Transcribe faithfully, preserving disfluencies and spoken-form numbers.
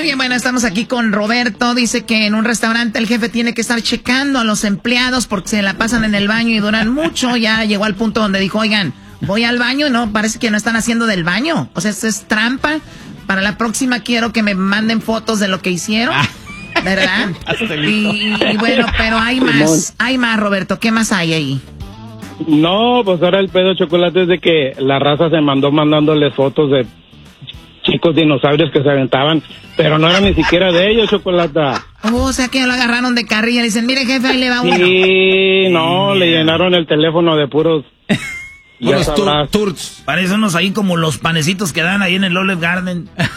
bien, bueno, estamos aquí con Roberto. Dice que en un restaurante el jefe tiene que estar checando a los empleados porque se la pasan en el baño y duran mucho. Ya llegó al punto donde dijo, oigan, voy al baño, no, parece que no están haciendo del baño. O sea, esto es trampa. Para la próxima quiero que me manden fotos de lo que hicieron, ¿verdad? y, y bueno, pero hay más, hay más, Roberto. ¿Qué más hay ahí? No, pues ahora el pedo, Chocolate, es de que la raza se mandó mandándoles fotos de chicos dinosaurios que se aventaban, pero no era ni siquiera de ellos, Chocolata. Oh, o sea que lo agarraron de carrilla y dicen, mire jefe, ahí le va uno. Sí, no, le llenaron el teléfono de puros... Puros tur turts. Parecen unos ahí como los panecitos que dan ahí en el Olive Garden.